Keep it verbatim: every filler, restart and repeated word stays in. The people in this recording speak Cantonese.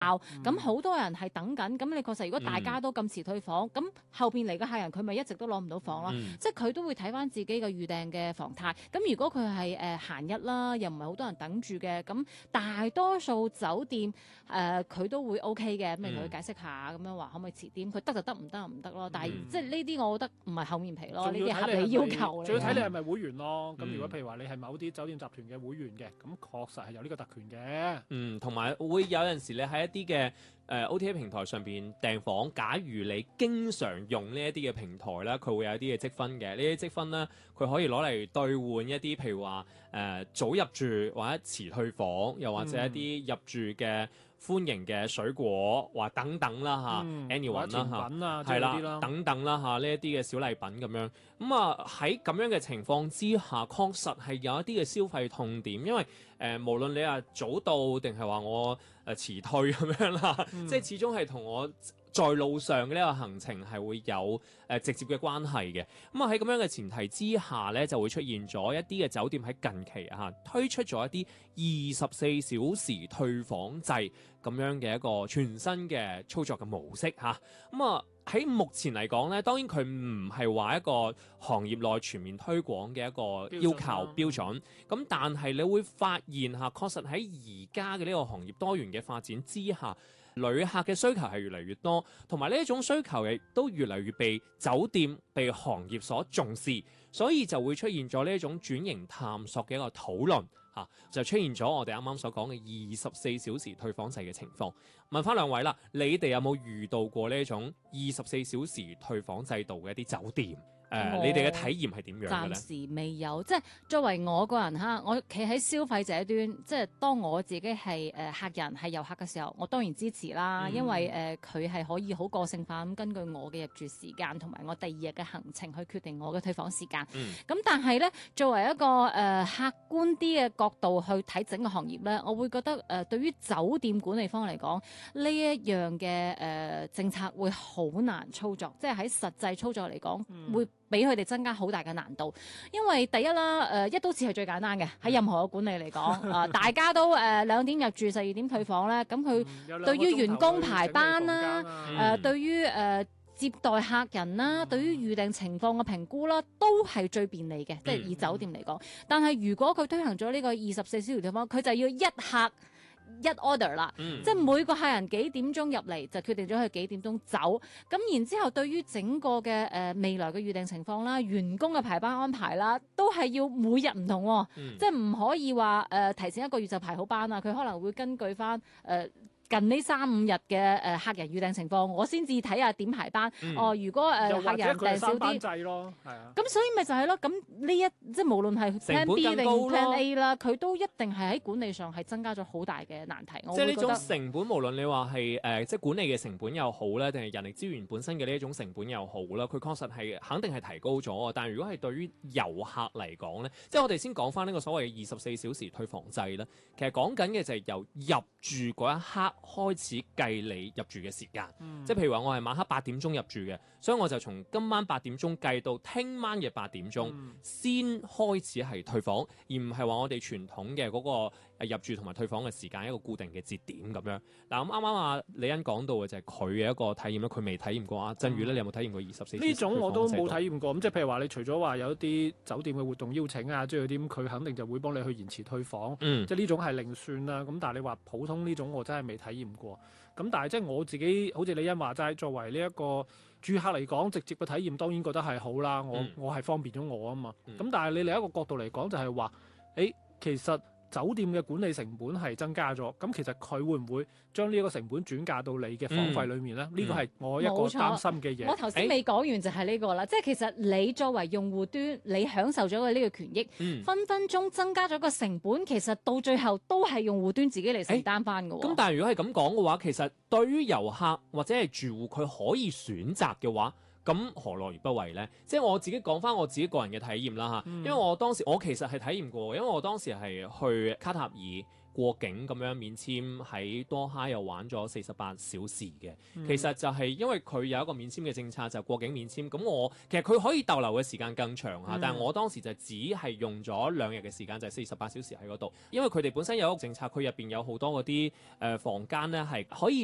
咁好、嗯、多人係等緊，咁你確實如果大家都咁遲退房，咁、嗯、後邊嚟嘅客人佢咪一直都攞唔到房咯，嗯、即係佢都會睇翻自己嘅預訂嘅房態。咁如果佢係誒閒日啦，又唔係好多人等住嘅，咁大多數酒店誒佢、呃、都會 O K 嘅，咁你同佢解釋下，咁樣話可唔可以遲啲？佢得就得，唔得就唔得咯。但係、嗯、即係呢啲，我覺得唔係厚面皮咯，呢啲合理要求。 仲要睇你係咪會員咯。咁、嗯、如果譬如話你係某啲酒店集團嘅會員嘅，咁確實係有呢個特權嘅。 嗯，同埋會有陣時你喺一啲嘅誒 O T A 平台上邊訂房，假如你經常用呢一啲嘅平台咧，佢會有一啲嘅積分嘅。呢啲積分咧，佢可以攞嚟兌換一啲，譬如話誒、呃、早入住或者遲退房，又或者一啲入住嘅歡迎嘅水果或等等啦嚇 anyone 啦嚇，係啦等等啦嚇，呢一啲嘅小禮品咁樣。咁啊喺咁樣嘅情況之下，確實係有一啲嘅消費痛點，因為誒、呃、無論你話早到定係話我誒遲退咁樣啦，嗯、即係始終係同我在路上嘅呢個行程係會有誒、呃、直接嘅關係嘅。咁啊喺咁樣嘅前提之下咧，就會出現咗一啲嘅酒店喺近期啊推出咗一啲二十四小時退房制咁樣嘅一個全新嘅操作嘅模式嚇。咁啊喺目前嚟講咧，當然佢唔係話一個行業內全面推廣嘅一個要求標準。咁、啊、但係你會發現嚇，確實喺而家嘅呢個行業多元嘅發展之下，旅客嘅需求係越嚟越多，同埋呢一種需求亦都越嚟越被酒店、被行業所重視，所以就會出現咗呢一種轉型探索嘅一個討論嚇、啊，就出現咗我哋啱啱所講嘅二十四小時退房制嘅情況。問翻兩位啦，你哋有冇遇到過呢一種二十四小時退房制度嘅一啲酒店？誒、呃，你哋嘅體驗係點樣嘅咧？ 暫時未有，即係作為我個人哈，我企喺消費者端，即係當我自己係誒客人係遊客嘅時候，我當然支持啦，嗯、因為誒佢係可以好個性化咁根據我嘅入住時間同埋我第二日嘅行程去決定我嘅退房時間。咁、嗯、但係咧，作為一個誒、呃、客觀啲嘅角度去睇整個行業咧，我會覺得誒、呃、對於酒店管理方嚟講，呢一樣嘅誒、呃、政策會好難操作，即係喺實際操作嚟講、嗯、會俾佢哋增加好大嘅難度，因為第一啦，誒、呃、一刀切係最簡單嘅，喺任何嘅管理嚟講，啊、呃、大家都誒兩、呃、點入住，十二點退房咧，咁佢對於員工排班啦，誒、嗯呃、對於誒、呃、接待客人啦，嗯、對於預訂情況嘅評估啦，都係最便利嘅，即係、嗯、以酒店嚟講。但係如果佢推行咗呢個二十四小時退房，佢就要一客一 order 啦，嗯、即係每個客人幾點鐘入嚟就決定咗佢幾點鐘走，咁然之後對於整個嘅誒、呃、未來嘅預訂情況啦、員工嘅排班安排啦，都係要每日唔同、哦，嗯、即係唔可以話誒、呃、提前一個月就排好班啊，佢可能會根據翻誒。呃近呢三五日嘅誒客人預訂情況，我先至睇下點排班。嗯、哦，如果誒、呃、客人訂少啲，咁所以咪就係咯。咁呢一即係無論係 plan B 定 plan A 啦，佢都一定係喺管理上係增加咗好大嘅難題。 即係呢種成本，無論你話係誒即係管理嘅成本又好咧，定係人力資源本身嘅呢一種成本又好啦，佢確實係肯定係提高咗。但係如果係對於遊客嚟講咧，即係我哋先講翻呢個所謂嘅二十四小時退房制咧，其實講緊嘅就係由入住嗰一刻開始計你入住嘅時間，嗯、即係譬如話我係晚黑八點鐘入住嘅，所以我就從今晚八點鐘計到聽晚嘅八點鐘、嗯、先開始係退房，而唔係話我哋傳統嘅嗰個入住同埋退房嘅時間一個固定嘅節點咁樣。嗱咁啱啱啊李欣講到嘅就係佢嘅一個體驗啦，佢未體驗過啊。振宇咧，你有冇體驗過二十四小時？ 呢種我都冇體驗過。咁即係譬如話你除咗話有一啲酒店嘅活動邀請啊，即係啲佢肯定就會幫你去延遲退房，嗯、即係呢種係另算啦。咁但係你話普通呢種我真係未體驗過。咁但係即係我自己，好似李欣話齋，作為呢一個住客嚟講，直接嘅體驗當然覺得係好啦。我、嗯、我係方便咗我啊嘛。咁、嗯、但係你另一個角度嚟講，就係話，誒其實酒店嘅管理成本係增加咗，咁其實佢會唔會將呢一個成本轉嫁到你嘅房費裡面咧？呢、嗯、個係我一個擔心嘅嘢。 我頭先未講完就係呢個啦，欸、即係其實你作為用戶端，你享受咗嘅呢個權益，嗯、分分鐘增加咗個成本，其實到最後都係用戶端自己嚟承擔翻嘅。 咁、欸、但係如果係咁講嘅話，其實對於遊客或者係住戶，佢可以選擇嘅話，咁何樂而不為呢？即係我自己講翻我自己個人嘅體驗啦嚇，嗯、因為我當時我其實係體驗過，因為我當時係去卡塔爾過境咁樣免簽喺多哈又玩咗四十八小時嘅。 嗯、 其實就係因為佢有一個免簽嘅政策，就係、過境免簽。咁我其實佢可以逗留嘅時間更長嚇，嗯、但係我當時就只係用咗兩日嘅時間，就係四十八小時喺嗰度。因為佢哋本身有一個政策，佢入邊有好多嗰啲誒房間咧係可以